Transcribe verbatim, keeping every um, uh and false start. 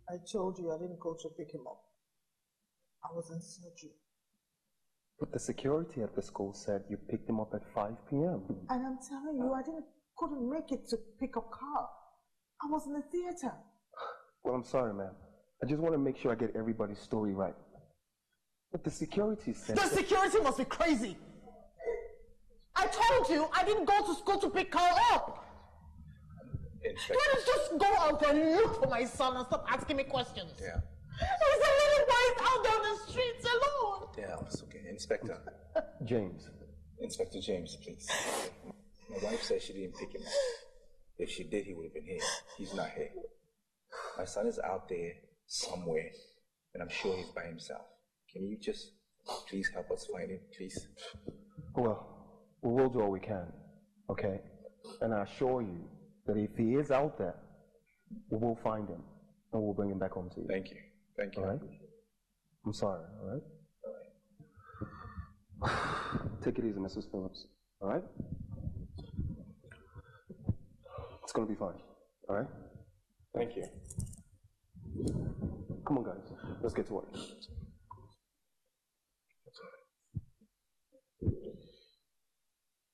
I told you I didn't go to pick him up. I was in surgery. But the security at the school said you picked him up at five p m And I'm telling you, I didn't couldn't make it to pick up Carl. I was in the theater. Well, I'm sorry, ma'am. I just want to make sure I get everybody's story right. But the security said... The security must be crazy. I told you I didn't go to school to pick Carl up. Inspector. Why don't you just go out and look for my son and stop asking me questions? Yeah. He's a little boy out there on the streets alone. Yeah, it's okay. Inspector. James. Inspector James, please. My wife says she didn't pick him up. If she did, he would have been here. He's not here. My son is out there somewhere, and I'm sure he's by himself. Can you just please help us find him, please? Well, we will do all we can, okay? And I assure you that if he is out there, we will find him, and we'll bring him back home to you. Thank you. Thank you. All right? I'm sorry, all right? All right. Take it easy, Missus Phillips, all right? It's gonna be fine, all right? Thank you. Come on, guys. Let's get to work.